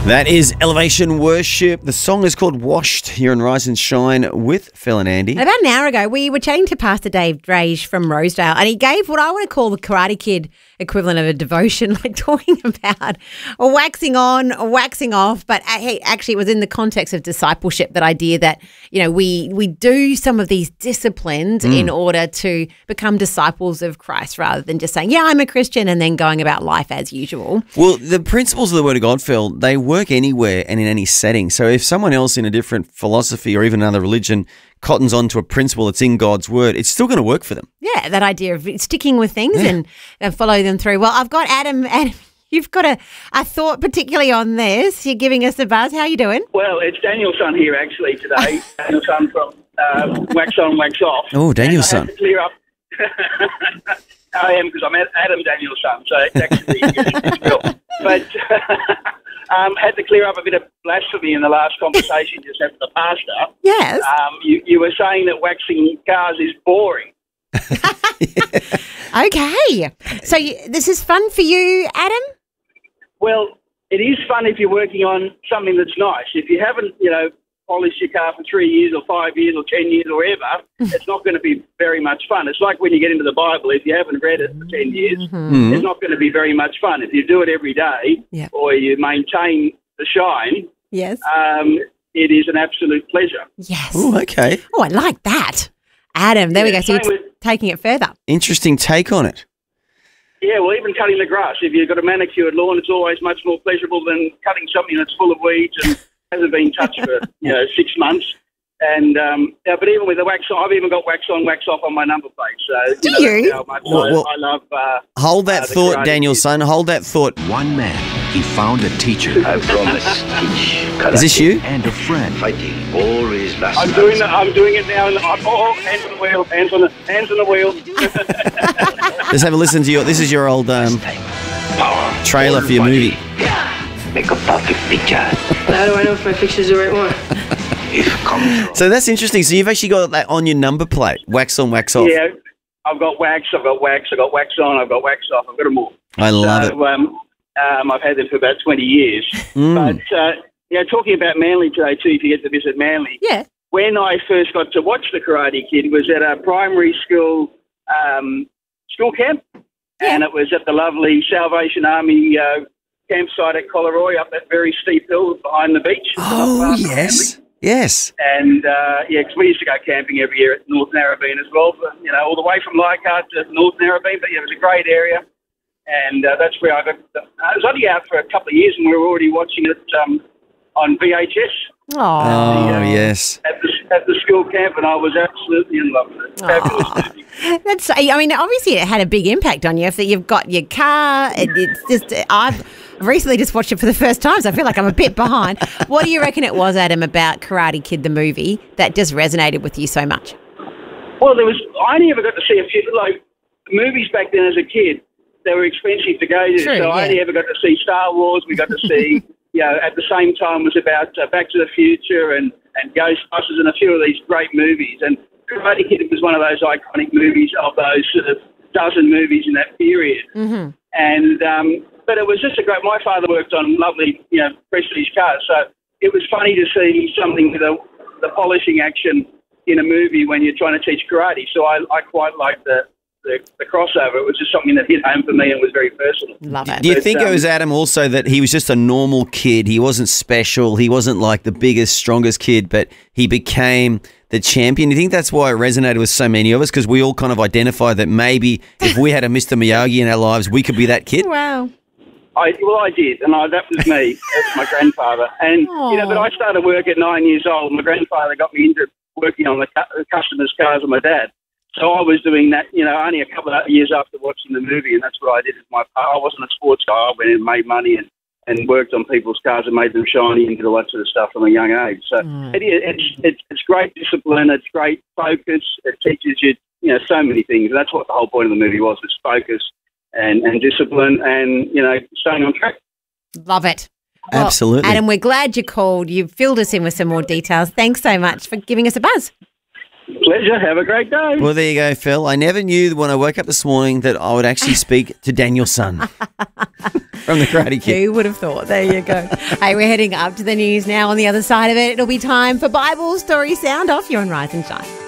That is Elevation Worship. The song is called Washed here on Rise and Shine with Phil and Andy. About an hour ago, we were chatting to Pastor Dave Drage from Rosedale, and he gave what I want to call the Karate Kid equivalent of a devotion, like talking about waxing on, waxing off. But hey, actually, it was in the context of discipleship, that idea that, you know, we do some of these disciplines in order to become disciples of Christ, rather than just saying, yeah, I'm a Christian, and then going about life as usual. Well, the principles of the Word of God, Phil, they work anywhere and in any setting. So if someone else in a different philosophy or even another religion cottons onto a principle that's in God's Word, it's still going to work for them. Yeah, that idea of sticking with things and follow them through. Well, I've got Adam. Adam, you've got a thought particularly on this. You're giving us a buzz. How are you doing? Well, it's Danielson here actually today. Danielson from Wax On, Wax Off. Oh, Danielson. I had to clear up. I am, because I'm Adam Danielson, so it's actually But had to clear up a bit of blasphemy in the last conversation just had with the pastor. Yes. You were saying that waxing cars is boring. Okay. So this is fun for you, Adam? Well, it is fun if you're working on something that's nice. If you haven't, polished your car for 3 years or 5 years or 10 years or ever, it's not going to be very much fun. It's like when you get into the Bible. If you haven't read it for 10 years, it's not going to be very much fun. If you do it every day or you maintain the shine, yes, it is an absolute pleasure. Yes. Oh, okay. Oh, I like that. Adam, there we go. So you're taking it further. Interesting take on it. Yeah, well, even cutting the grass. If you've got a manicured lawn, it's always much more pleasurable than cutting something that's full of weeds and hasn't been touched for 6 months. And but even with the wax on, I've even got wax on, wax off on my number plate. So do you? How much I love. Hold that thought, Danielson. Hold that thought. One man, he found a teacher. I promise teach karate. Is this you? And a friend. Fighting always lasts. I'm doing it now. Hands on the wheel. Hands on the wheel. Let's have a listen to this is your old Power. trailer for your movie. Make a perfect picture. How do I know if my picture's the right one? If comes from. So that's interesting. So you've actually got that on your number plate. Wax on, wax off. Yeah, I've got wax. I've got wax. I've got wax on. I've got wax off. I've got them all. I love it. I've had them for about 20 years. But talking about Manly today too. If you get to visit Manly, when I first got to watch the Karate Kid was at a primary school school camp, and it was at the lovely Salvation Army campsite at Collaroy, up that very steep hill behind the beach. Oh, yes. Yes. And, because we used to go camping every year at North Narrabeen as well, but, all the way from Leichhardt to North Narrabeen. But, it was a great area. And that's where I got I was only out for a couple of years, and we were already watching it on VHS. Oh, yes. At the school camp, and I was absolutely in love with it. Fabulous movie. Obviously it had a big impact on you. If you've got your car, it's just, I've recently just watched it for the first time, so I feel like I'm a bit behind. What do you reckon it was, Adam, about Karate Kid, the movie, that just resonated with you so much? Well, I only ever got to see a few, movies back then as a kid. They were expensive to go to, so I only ever got to see Star Wars. We got to see, at the same time was about Back to the Future and Ghostbusters and a few of these great movies. And Karate Kid was one of those iconic movies of those sort of dozen movies in that period. Mm-hmm. And but it was just my father worked on lovely, prestige cars, so it was funny to see something with the polishing action in a movie when you're trying to teach karate. So I quite liked the crossover. It was just something that hit home for me and was very personal. Love it. Do you think it was, Adam, also that he was just a normal kid? He wasn't special. He wasn't like the biggest, strongest kid, but he became the champion. Do you think that's why it resonated with so many of us? Because we all kind of identify that maybe if we had a Mr. Miyagi in our lives, we could be that kid? Wow. I did, and that was me. That's my grandfather. And, but I started work at 9 years old. My grandfather got me into working on the customers' cars of my dad. So I was doing that, only a couple of years after watching the movie, and that's what I did. I wasn't a sports guy. I went and made money and worked on people's cars and made them shiny and did all that sort of stuff from a young age. So it's great discipline. It's great focus. It teaches you, so many things. And that's what the whole point of the movie was focus and discipline and, staying on track. Love it. Well, absolutely. Adam, we're glad you called. You've filled us in with some more details. Thanks so much for giving us a buzz. Pleasure. Have a great day. Well, there you go, Phil. I never knew when I woke up this morning that I would actually speak to Danielson. from the Karate Kid. Who would have thought? There you go. Hey, we're heading up to the news now. On the other side of it, it'll be time for Bible Story Sound Off. You're on Rise and Shine.